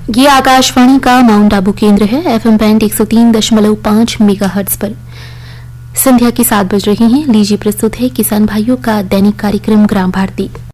ये आकाशवाणी का माउंट आबू केंद्र है। एफएम बैंड 103.5 मेगाहर्ट्ज पर संध्या के 7 बज रहे हैं। लीजिए प्रस्तुत है किसान भाइयों का दैनिक कार्यक्रम ग्राम भारती।